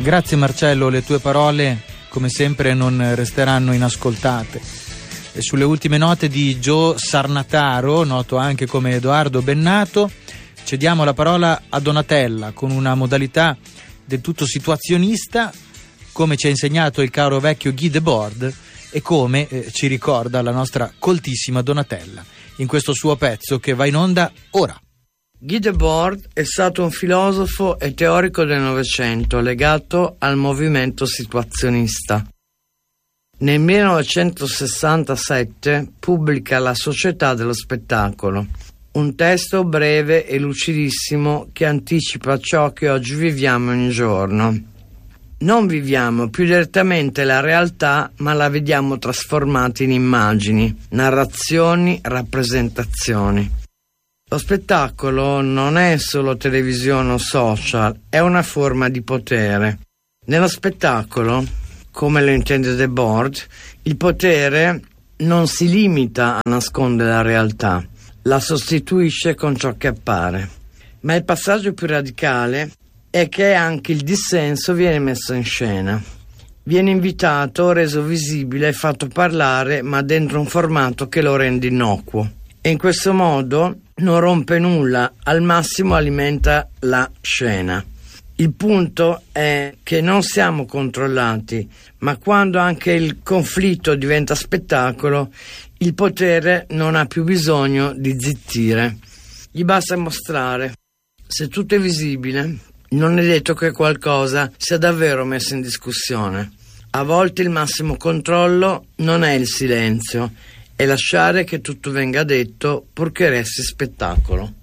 Grazie Marcello, le tue parole come sempre non resteranno inascoltate. E sulle ultime note di Joe Sarnataro, noto anche come Edoardo Bennato, cediamo la parola a Donatella con una modalità del tutto situazionista, come ci ha insegnato il caro vecchio Guy Debord e come ci ricorda la nostra coltissima Donatella in questo suo pezzo che va in onda ora. Guy Debord è stato un filosofo e teorico del Novecento legato al movimento situazionista. Nel 1967 pubblica La società dello spettacolo, un testo breve e lucidissimo che anticipa ciò che oggi viviamo ogni giorno. Non viviamo più direttamente la realtà, ma la vediamo trasformata in immagini, narrazioni, rappresentazioni. Lo spettacolo non è solo televisione o social, è una forma di potere. Nello spettacolo, come lo intende Debord, il potere non si limita a nascondere la realtà, la sostituisce con ciò che appare. Ma il passaggio più radicale è che anche il dissenso viene messo in scena. Viene invitato, reso visibile e fatto parlare, ma dentro un formato che lo rende innocuo. E in questo modo non rompe nulla, al massimo alimenta la scena. Il punto è che non siamo controllati, ma quando anche il conflitto diventa spettacolo, il potere non ha più bisogno di zittire. Gli basta mostrare. Se tutto è visibile, non è detto che qualcosa sia davvero messo in discussione. A volte il massimo controllo non è il silenzio, è lasciare che tutto venga detto purché resti spettacolo.